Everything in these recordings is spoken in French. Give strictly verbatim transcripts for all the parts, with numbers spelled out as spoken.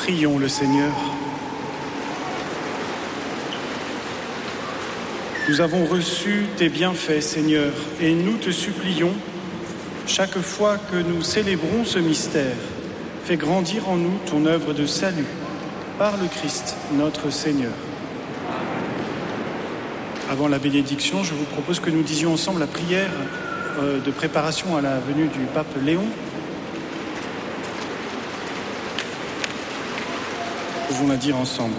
Prions le Seigneur. Nous avons reçu tes bienfaits, Seigneur, et nous te supplions, chaque fois que nous célébrons ce mystère, fais grandir en nous ton œuvre de salut, par le Christ, notre Seigneur. Avant la bénédiction, je vous propose que nous disions ensemble la prière de préparation à la venue du pape Léon. Nous pouvons la dire ensemble.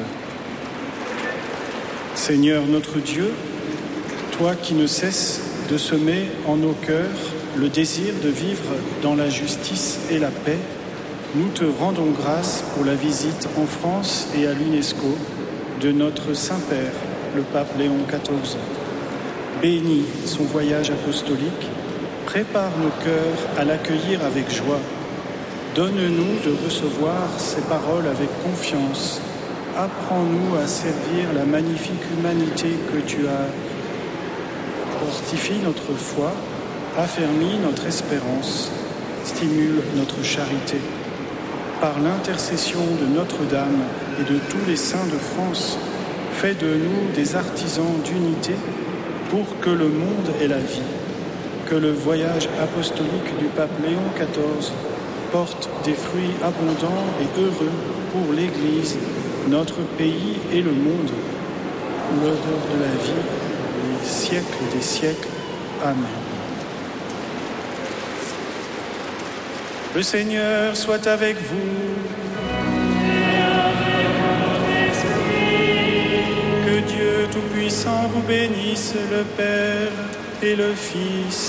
Seigneur notre Dieu, toi qui ne cesses de semer en nos cœurs le désir de vivre dans la justice et la paix, nous te rendons grâce pour la visite en France et à l'UNESCO de notre Saint-Père, le pape Léon quatorze. Bénis son voyage apostolique, prépare nos cœurs à l'accueillir avec joie. Donne-nous de recevoir ses paroles avec confiance. Apprends-nous à servir la magnifique humanité que tu as. Fortifie notre foi, affermis notre espérance, stimule notre charité. Par l'intercession de Notre-Dame et de tous les saints de France, fais de nous des artisans d'unité pour que le monde ait la vie. Que le voyage apostolique du pape Léon quatorze porte des fruits abondants et heureux pour l'Église, notre pays et le monde. L'odeur de la vie, les siècles des siècles. Amen. Le Seigneur soit avec vous. Que Dieu Tout-Puissant vous bénisse, le Père et le Fils